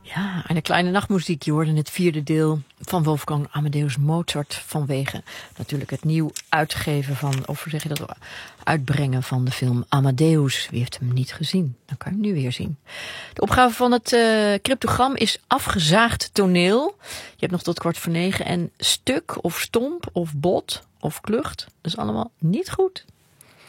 Ja, en een kleine nachtmuziek. Je hoorde het 4e deel van Wolfgang Amadeus Mozart vanwege natuurlijk het nieuw uitgeven van, of hoe zeg je dat, uitbrengen van de film Amadeus. Wie heeft hem niet gezien? Dan kan je hem nu weer zien. De opgave van het cryptogram is afgezaagd toneel. Je hebt nog tot 8:45 en stuk of stomp of bot of klucht. Dat is allemaal niet goed.